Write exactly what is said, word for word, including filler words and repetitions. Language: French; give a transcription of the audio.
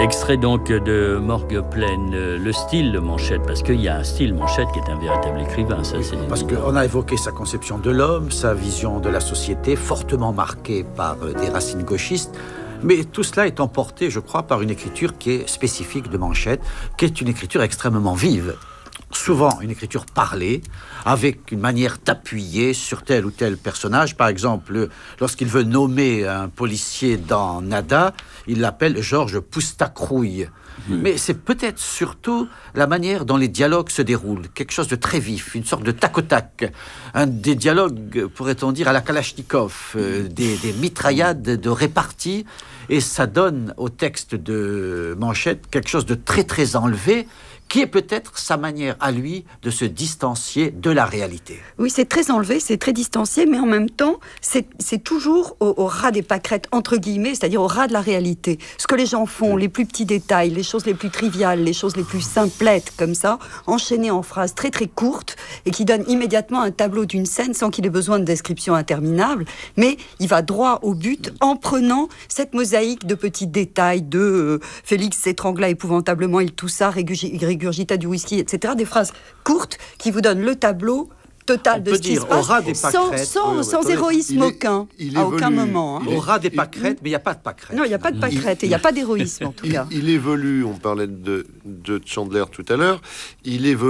Extrait donc de Morgue pleine, le style de Manchette, parce qu'il y a un style Manchette qui est un véritable écrivain, ça c'est Parce évident. qu'on a évoqué sa conception de l'homme, sa vision de la société, fortement marquée par des racines gauchistes. Mais tout cela est emporté, je crois, par une écriture qui est spécifique de Manchette, qui est une écriture extrêmement vive. Souvent une écriture parlée, avec une manière d'appuyer sur tel ou tel personnage. Par exemple, lorsqu'il veut nommer un policier dans Nada, il l'appelle Georges Poustacrouille. Mmh. Mais c'est peut-être surtout la manière dont les dialogues se déroulent, quelque chose de très vif, une sorte de tac au tac, un des dialogues, pourrait-on dire, à la Kalachnikov, euh, des, des mitraillades de répartie, et ça donne au texte de Manchette quelque chose de très très enlevé, qui est peut-être sa manière à lui de se distancier de la réalité. Oui, c'est très enlevé, c'est très distancié, mais en même temps, c'est, c'est toujours au, au ras des pâquerettes, entre guillemets, c'est-à-dire au ras de la réalité. Ce que les gens font, les plus petits détails, les choses les plus triviales, les choses les plus simplettes, comme ça, enchaînées en phrases très très courtes, et qui donnent immédiatement un tableau d'une scène sans qu'il ait besoin de descriptions interminables, mais il va droit au but en prenant cette mosaïque de petits détails, de euh, Félix s'étrangla épouvantablement, il toussa, régurgita du whisky, et cetera. Des phrases courtes qui vous donnent le tableau total On de peut ce qui dire, se passe, au ras des sans, pâquerettes, sans, oui, sans attendez, héroïsme il est- aucun, il à aucun évolue. moment. hein. Au ras des pâquerettes, mais il n'y a pas de pâquerettes. Non, il n'y a pas de pâquerettes, et il n'y a pas d'héroïsme en tout Il, cas. il évolue, on parlait de, de Chandler tout à l'heure, il évolue